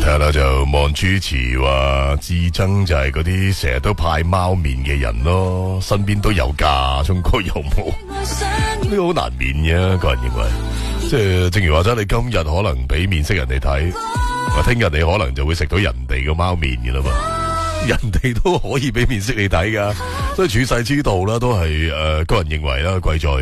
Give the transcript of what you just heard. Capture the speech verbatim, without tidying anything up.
睇下啦，就望主持話至憎就係嗰啲成日都派貓面嘅人咯，身邊都有㗎，中國有冇？呢個好難免嘅，個人認為。即係正如話齋，你今日可能俾面色人哋睇，聽日你可能就會食到人哋嘅貓面㗎啦嘛。人哋都可以俾面色你睇㗎，所以處世之道啦，都係誒、呃、個人認為啦，貴在